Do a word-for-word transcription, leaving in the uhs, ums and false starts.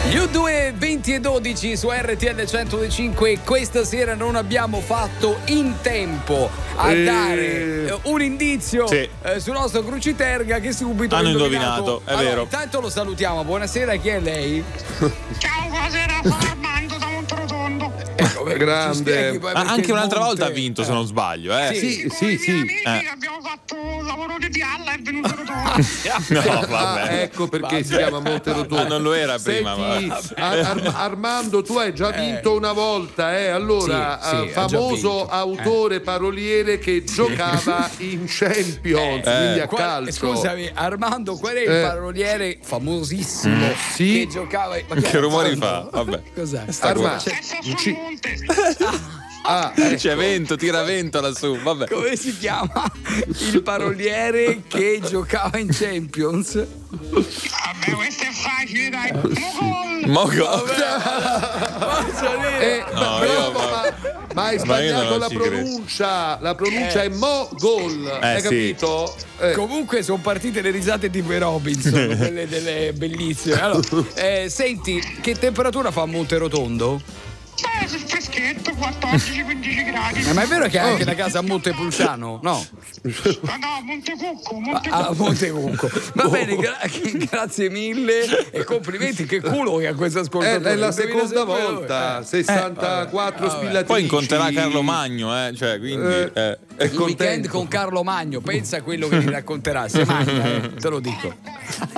U due venti e dodici su R T L centocinque. Questa sera non abbiamo fatto in tempo a e... dare un indizio sì. eh, sul nostro Cruciterga che subito hanno ha indovinato, indovinato. è allora, vero. Intanto lo salutiamo. Buonasera, chi è lei? Ciao, buonasera, sono Armando da Monterotondo. Ecco, grande. poi, ah, anche un'altra Monte... volta ha vinto, eh. se non sbaglio, eh. Sì, sì, sì. sì. Eh. Abbiamo fatto un lavoro di pialla e è venuto rotondo. No, vabbè. Ah, ecco perché vabbè. si chiama Monterotondo. Ah, non lo era prima. Senti, Ma... Ar- Armando, tu hai già vinto eh. una volta, eh? Allora, sì, sì, famoso autore, eh. paroliere che giocava in Champions, eh. quindi a qual- calcio. Scusami, Armando, qual è il eh. paroliere famosissimo mm. sì. che giocava? Ma che, che rumori fa? Vabbè. Cos'è? Armando, Cioè, ci... Ah, ecco. C'è vento, tira vento lassù, vabbè. Come si chiama il paroliere che giocava in Champions? Vabbè, questo è facile, dai. Mogol! Mogol! Eh, no, ma, io, ma, ma... ma hai sbagliato la pronuncia. La pronuncia eh. è Mogol, eh, hai sì. capito? Eh. Comunque sono partite le risate tipo i Robinson, quelle delle bellissime. Allora, eh, senti, che temperatura fa a Monterotondo? Beh, freschetto, quattordici quindici gradi. Eh, ma è vero che hai anche la casa a Montepulciano? No. Ma no, Montecucco, Montecucco. Ah, Montecucco. Va bene, gra- grazie mille e complimenti. Che culo che ha questo ascoltatore. Eh, è la seconda dove... volta, eh. sessantaquattro eh, spillatrici. Poi incontrerà Carlo Magno, eh, cioè, quindi Eh, eh. è Il weekend contento. con Carlo Magno, pensa a quello che ti racconterà. Se magna, eh, te lo dico.